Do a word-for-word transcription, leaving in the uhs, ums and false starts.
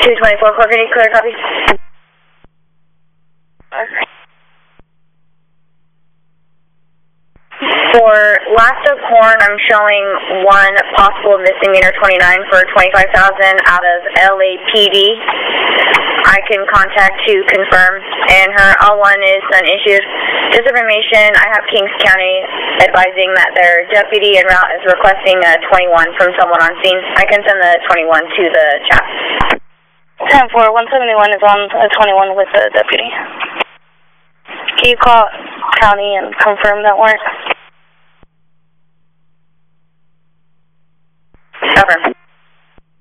two twenty-four, Corky, clear, copy. Okay. For last of Horn, I'm showing one possible misdemeanor twenty-nine for twenty-five thousand out of L A P D. I can contact to confirm, and her L one is unissued. This information, I have Kings County advising that their deputy en route is requesting a twenty-one from someone on scene. I can send the twenty-one to the chat. ten four, one seventy-one is on a twenty-one with the deputy. Can you call county and confirm that work?